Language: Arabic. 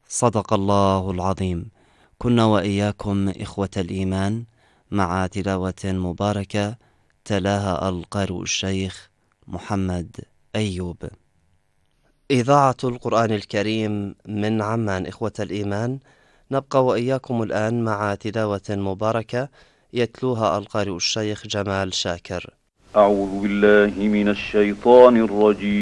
صدق الله العظيم. كنا وإياكم إخوة الإيمان مع تلاوة مباركة تلاها القارئ الشيخ محمد أيوب. إذاعة القرآن الكريم من عمان. إخوة الإيمان، نبقى وإياكم الآن مع تلاوة مباركة يتلوها القارئ الشيخ جمال شاكر. أعوذ بالله من الشيطان الرجيم.